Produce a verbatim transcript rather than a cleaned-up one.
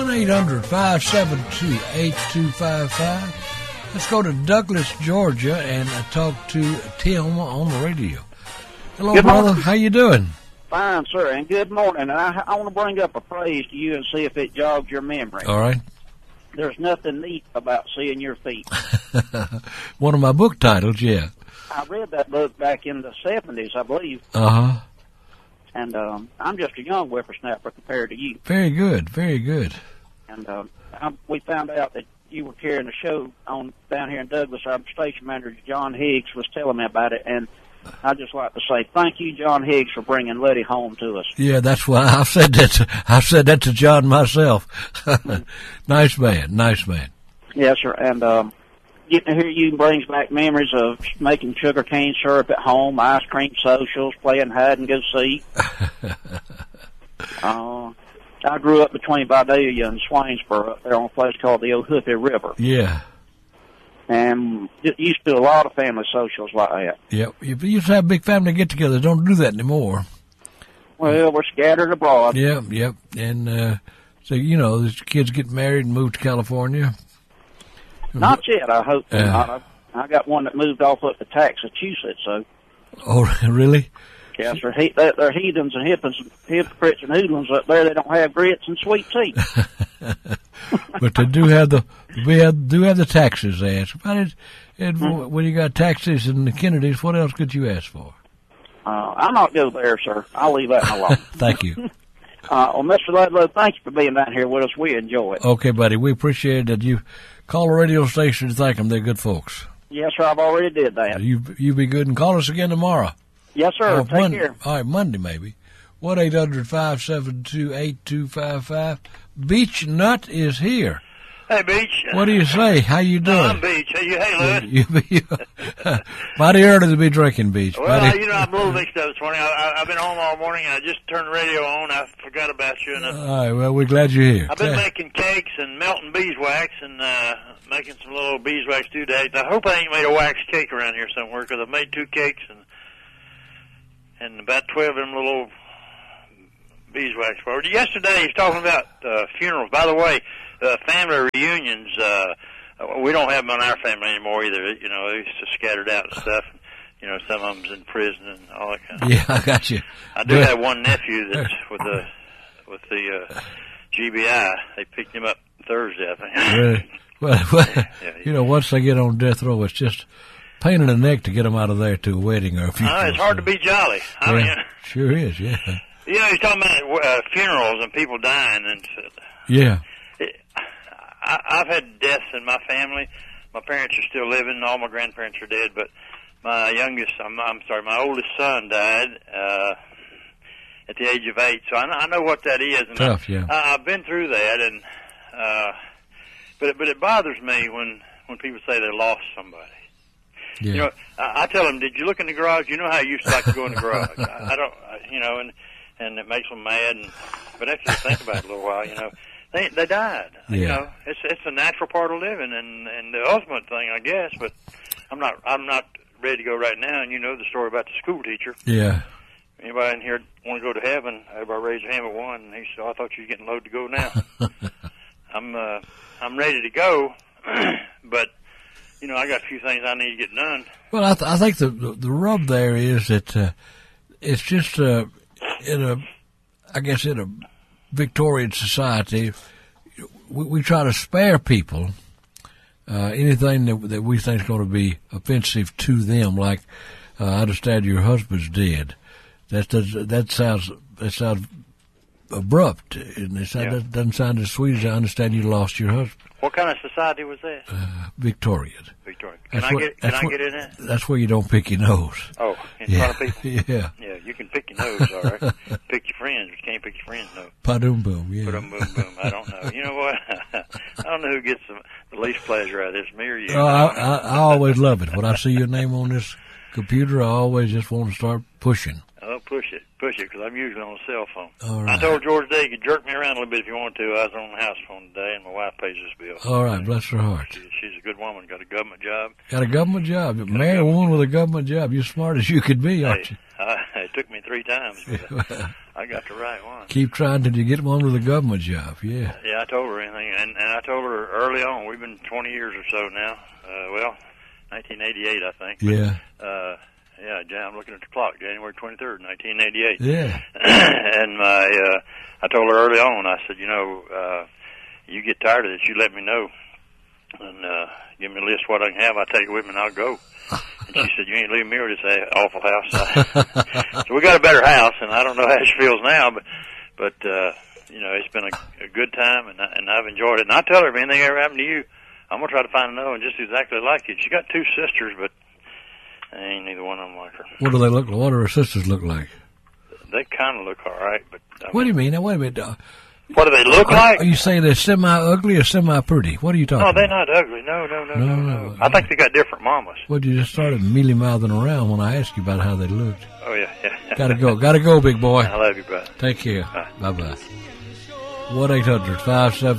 one eight hundred five seven two eight two five five. Let's go to Douglas, Georgia, and uh, talk to Tim on the radio. Hello, good brother. Morning. How you doing? Fine, sir, and good morning. And I, I want to bring up a phrase to you and see if it jogs your memory. All right. There's nothing neat about seeing your feet. One of my book titles, yeah. I read that book back in the seventies, I believe. Uh-huh. And um, I'm just a young whippersnapper compared to you. Very good, very good. And uh, I, we found out that you were carrying a show on down here in Douglas. Our station manager, John Higgs, was telling me about it, and I'd just like to say thank you, John Higgs, for bringing Letty home to us. Yeah, that's why I've said that. To, I've said that to John myself. Nice man, nice man. Yes, sir. And um, getting to hear you brings back memories of making sugar cane syrup at home, ice cream socials, playing hide and go seek. uh, I grew up between Vidalia and Swainsboro up there on a place called the Ohoopee River. Yeah. And it used to do a lot of family socials like that. Yep. You used to have big family get-together. Don't do that anymore. Well, we're scattered abroad. Yep, yep. And uh, so, you know, the kids get married and move to California. Not yet, I hope uh, not. I, I got one that moved off up to Massachusetts, so. Oh, really? Yes, sir. He, they're, they're heathens and hippins, hypocrites and hoodlums up there. They don't have grits and sweet tea. But they do have the we have do have the taxes asked. But it, it, mm-hmm. When you got taxes and the Kennedys, what else could you ask for? Uh, I'll not go there, sir. I'll leave that alone. Thank you. Uh, well, Mister Ludlow, thank you for being down here with us. We enjoy it. Okay, buddy. We appreciate that you call the radio station to thank them. They're good folks. Yes, sir. I've already did that. You you be good and call us again tomorrow. Yes, sir. Oh, Take Monday. care. All right, Monday maybe. one eight hundred five seven two eight two five five. Beach Nut is here. Hey, Beach. What do you say? How you doing? No, I'm Beach. Hey, you, hey, Lewis. You, you, you, mighty early to be drinking, Beach. Well, mighty. you know, I'm a little mixed up this morning. I, I, I've been home all morning, and I just turned the radio on. I forgot about you. And I, all right, well, we're glad you're here. I've been Tell- making cakes and melting beeswax and uh, making some little beeswax doodads. I hope I ain't made a wax cake around here somewhere, because I've made two cakes and and about twelve of them little beeswax bars. Yesterday, he was talking about uh, funerals. By the way, uh, family reunions, uh, we don't have them in our family anymore either. You know, it's just scattered out and stuff. You know, some of them's in prison and all that kind of yeah, stuff. I got you. I do But- have one nephew that's with the with the uh, G B I. They picked him up Thursday, I think. Really? Well, well Yeah, you know, once they get on death row, it's just pain in the neck to get them out of there to a wedding or a funeral. Uh, it's hard to be jolly. I Yeah, mean, sure is, yeah. you know, he's talking about uh, funerals and people dying, and Yeah. it, I, I've had deaths in my family. My parents are still living. All my grandparents are dead, but my youngest, I'm, I'm sorry, my oldest son died uh, at the age of eight. So I know, I know what that is. And Tough, I, yeah. I, I've been through that, and uh, but but it bothers me when when people say they lost somebody. Yeah. You know, I, I tell them, did you look in the garage? You know how I used to like to go in the garage. I, I don't, I, you know, and and it makes them mad. And but after you think about it a little while, you know, they they died. Yeah. You know, it's it's a natural part of living, and and the ultimate thing, I guess. But I'm not I'm not ready to go right now. And you know the story about the school teacher. Yeah. Anybody in here want to go to heaven? Everybody raised their hand but one, and he said, oh, "I thought you were getting low to go now." I'm uh, I'm ready to go, but. You know, I got a few things I need to get done. Well, I, th- I think the, the the rub there is that uh, it's just uh, in a, I guess in a Victorian society, we, we try to spare people uh, anything that, that we think is going to be offensive to them. Like, uh, I understand your husband's dead. That does that sounds that sounds abrupt, and it sound, Yeah. that doesn't sound as sweet as I understand you lost your husband. What kind of society was that? Uh, Victorian. Victoria. Can That's I what- get Can that's I what- get in it? That's where you don't pick your nose. Oh, in Yeah. front of people. Yeah. Yeah, you can pick your nose, all right. Pick your friends, but you can't pick your friends' nose. Pa-doom boom, yeah. Boom, boom, boom. I don't know. You know what? I don't know who gets the, the least pleasure out of this, me or you. Oh, I, I, I always love it. When I see your name on this computer, I always just want to start pushing. Oh, push it, push it, because I'm usually on a cell phone. All right. I told George Day he could jerk me around a little bit if you wanted to. I was on the house phone today, and my wife pays this bill. All right, bless her heart. She, she's a good woman, got a government job. Got a government job. Marry a woman with a government job. You're smart as you could be, aren't Hey, you? Uh, it took me three times, but uh, I got the right one. Keep trying till you get one with a government job, yeah. Yeah, I told her anything, and, and I told her early on. We've been twenty years or so now. Uh, well, nineteen eighty-eight, I think. Yeah. But, uh, yeah, Jan- I'm looking at the clock, January twenty-third, nineteen eighty-eight. Yeah. And my, uh, I told her early on, I said, you know, uh, you get tired of this, you let me know. And uh, give me a list of what I can have. I'll take it with me and I'll go. And she said, you ain't leaving me with this awful house. So we got a better house, and I don't know how she feels now, but, but uh, you know, it's been a, a good time, and, I, and I've enjoyed it. And I tell her, if anything ever happened to you, I'm going to try to find another one just exactly like you. She got two sisters, but ain't neither one of them like her. What do they look like? What do her sisters look like? They kind of look all right, but... I What mean, do you mean? Now, wait a minute. Uh, what do they look like? Are you saying they're semi-ugly or semi-pretty? What are you talking No, about? they're not ugly. No, no, no, No, no, no. no. I think they got different mamas. Well, you just started mealy-mouthing around when I asked you about how they looked. Oh, yeah, yeah. Gotta go. Gotta go, big boy. I love you, brother. Take care. Bye. Bye-bye. one eight hundred five seven